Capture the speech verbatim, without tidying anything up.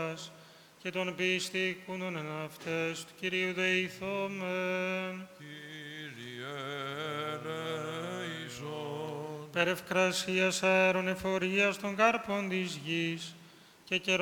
χώρας και των πιστικούντων εν αυτές του Κυρίου δεηθόμεν. Κύριε ελέησον. Περ' ευκρασίας αέρων εφορίας των κάρπων της γης και καιρών